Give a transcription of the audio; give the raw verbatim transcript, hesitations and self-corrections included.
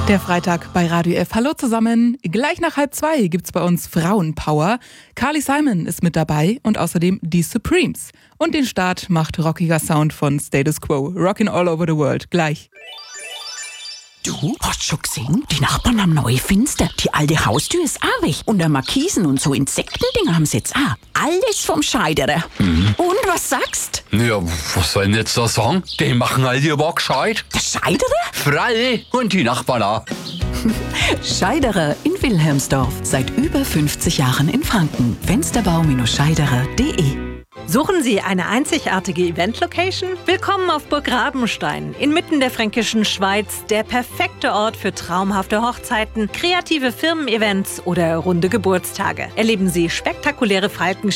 Der Freitag bei Radio F. Hallo zusammen. Gleich nach halb zwei gibt's bei uns Frauenpower. Carly Simon ist mit dabei und außerdem die Supremes. Und den Start macht rockiger Sound von Status Quo. Rockin' all over the world. Gleich. Du, hast schon gesehen? Die Nachbarn haben neue Fenster. Die alte Haustür ist auch weg. Und der Markisen und so Insektendinger haben sie jetzt auch. Alles vom Scheiderer. Mhm. Und, was sagst? Ja, was soll ich denn jetzt da sagen? Die machen all die aber gescheit. Der Scheiderer? Fralle und die Nachbarn auch. Scheiderer in Wilhelmsdorf. Seit über fünfzig Jahren in Franken. Fensterbau Scheiderer punkt de. Suchen Sie eine einzigartige Event-Location? Willkommen auf Burg Rabenstein, inmitten der fränkischen Schweiz, der perfekte Ort für traumhafte Hochzeiten, kreative Firmen-Events oder runde Geburtstage. Erleben Sie spektakuläre Falken